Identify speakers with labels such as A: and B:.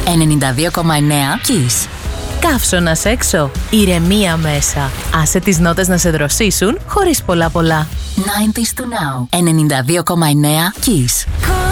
A: 92,9 Kiss.
B: Καύσωνας έξω, ηρεμία μέσα. Άσε τις νότες να σε δροσίσουν χωρίς πολλά.
A: 90s to now. 92,9 Kiss.